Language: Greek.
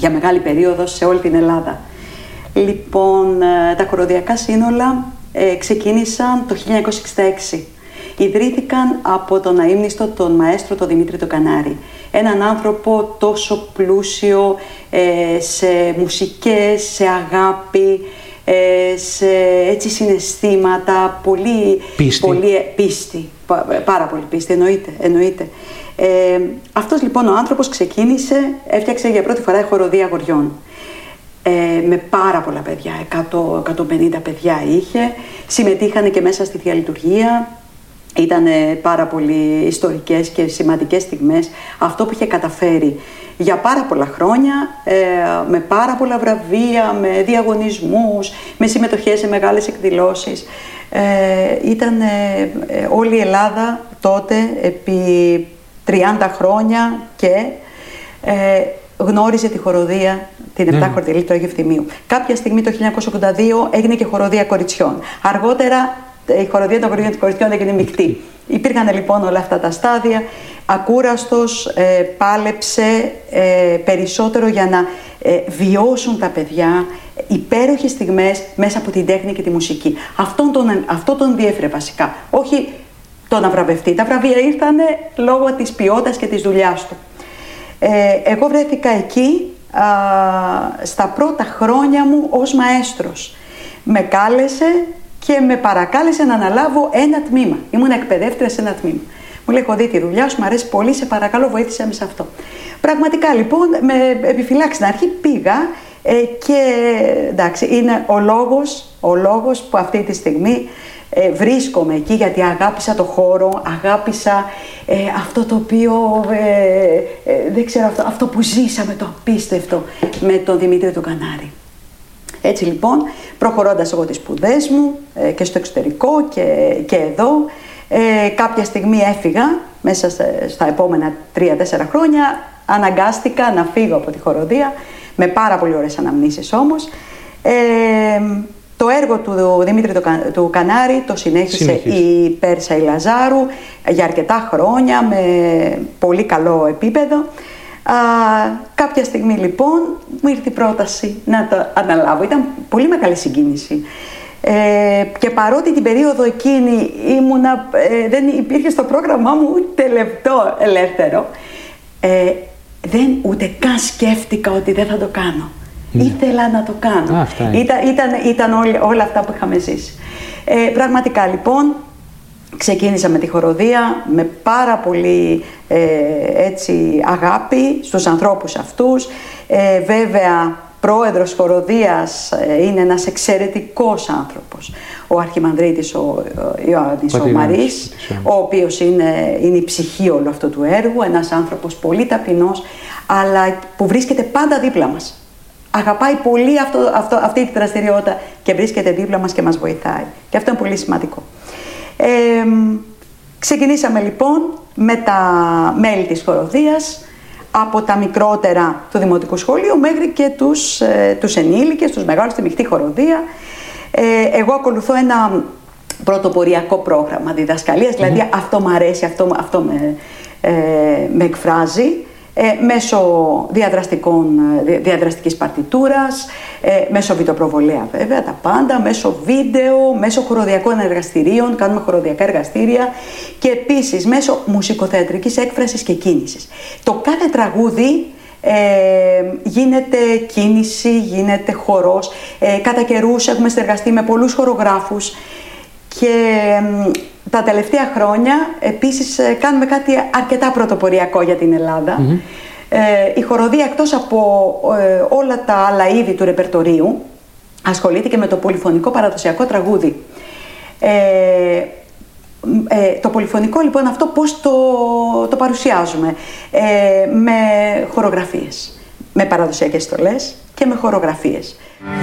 για μεγάλη περίοδο σε όλη την Ελλάδα. Λοιπόν, τα χοροδιακά σύνολα ξεκίνησαν το 1966. Ιδρύθηκαν από τον αείμνηστο τον μαέστρο τον Δημήτρη τον Κανάρη. Έναν άνθρωπο τόσο πλούσιο σε μουσικές, σε αγάπη, σε έτσι συναισθήματα, πολύ πίστη, πάρα πολύ πίστη, εννοείται. Αυτός λοιπόν ο άνθρωπος έφτιαξε για πρώτη φορά χοροδία αγοριών. Με πάρα πολλά παιδιά, 100-150 παιδιά είχε, συμμετείχαν και μέσα στη διαλειτουργία. Ήταν πάρα πολύ ιστορικές και σημαντικές στιγμές αυτό που είχε καταφέρει για πάρα πολλά χρόνια, με πάρα πολλά βραβεία, με διαγωνισμούς, με συμμετοχές σε μεγάλες εκδηλώσεις. Ήταν όλη η Ελλάδα τότε επί 30 χρόνια και γνώριζε τη χοροδία, την επτάχορτη Ελίτρα Γευθυμίου. Κάποια στιγμή το 1982 έγινε και χοροδία κοριτσιών. Αργότερα η χοροδία των κοριτσιών έγινε μεικτή. Υπήρχαν λοιπόν όλα αυτά τα στάδια. Ακούραστος πάλεψε περισσότερο για να βιώσουν τα παιδιά υπέροχες στιγμές μέσα από την τέχνη και τη μουσική. Αυτό τον διέφερε βασικά. Όχι το να βραβευτεί. Τα βραβεία ήρθανε λόγω της ποιότητας και της δουλειάς του. Εγώ βρέθηκα εκεί στα πρώτα χρόνια μου ως μαέστρος. Με κάλεσε και με παρακάλεσε να αναλάβω ένα τμήμα. Ήμουν εκπαιδεύτρια σε ένα τμήμα. Μου λέει: έχω δει τη δουλειά σου, μου αρέσει πολύ, σε παρακαλώ, βοήθησε με σε αυτό. Πραγματικά λοιπόν, με επιφυλάξει στην αρχή, πήγα και εντάξει, είναι ο λόγος που αυτή τη στιγμή βρίσκομαι εκεί, γιατί αγάπησα το χώρο, αγάπησα αυτό το οποίο, δεν ξέρω, αυτό που ζήσαμε, το απίστευτο με τον Δημήτρη τον Κανάρη. Έτσι λοιπόν, προχωρώντας εγώ τις σπουδές μου και στο εξωτερικό και εδώ, κάποια στιγμή έφυγα, μέσα στα επόμενα 3-4 χρόνια, αναγκάστηκα να φύγω από τη χοροδία, με πάρα πολύ ωραίες αναμνήσεις όμως. Το έργο του Δημήτρη του Κανάρη το συνέχισε η Πέρσα η Λαζάρου για αρκετά χρόνια, με πολύ καλό επίπεδο. Κάποια στιγμή λοιπόν μου ήρθε η πρόταση να το αναλάβω. Ήταν πολύ μεγάλη συγκίνηση. Και παρότι την περίοδο εκείνη δεν υπήρχε στο πρόγραμμά μου ούτε λεπτό ελεύθερο, ούτε καν σκέφτηκα ότι δεν θα το κάνω. Ήθελα να το κάνω. Ήταν όλα αυτά που είχαμε ζήσει. Πραγματικά λοιπόν ξεκίνησα με τη χοροδία με πάρα πολύ αγάπη στους ανθρώπους αυτούς. Βέβαια, πρόεδρος χοροδίας είναι ένας εξαιρετικός άνθρωπος, ο Αρχιμανδρίτης ο Ιωάννης ο Μαρίς, ο οποίος είναι η ψυχή όλου αυτού του έργου, ένας άνθρωπος πολύ ταπεινός, αλλά που βρίσκεται πάντα δίπλα μας. Αγαπάει πολύ αυτή τη δραστηριότητα και βρίσκεται δίπλα μας και μας βοηθάει. Και αυτό είναι πολύ σημαντικό. Ξεκινήσαμε λοιπόν με τα μέλη της χοροδίας, από τα μικρότερα του Δημοτικού Σχολείου μέχρι και τους ενήλικες, τους μεγάλους, στη μεικτή χοροδία. Εγώ ακολουθώ ένα πρωτοποριακό πρόγραμμα διδασκαλίας, δηλαδή αυτό μου αρέσει, αυτό με εκφράζει. Μέσω διαδραστικής παρτιτούρας, μέσω βιντεοπροβολέα βέβαια, τα πάντα, μέσω βίντεο, μέσω χοροδιακών εργαστηρίων, κάνουμε χοροδιακά εργαστήρια και επίσης μέσω μουσικοθεατρικής έκφρασης και κίνησης. Το κάθε τραγούδι γίνεται κίνηση, γίνεται χορός. Κατά καιρούς έχουμε συνεργαστεί με πολλούς χορογράφους και τα τελευταία χρόνια επίσης κάνουμε κάτι αρκετά πρωτοποριακό για την Ελλάδα. Η χοροδία, εκτός από όλα τα άλλα είδη του ρεπερτορίου, ασχολείται και με το πολυφωνικό παραδοσιακό τραγούδι. Το πολυφωνικό λοιπόν αυτό πώς το παρουσιάζουμε, με χορογραφίες, με παραδοσιακές στολές και με χορογραφίες.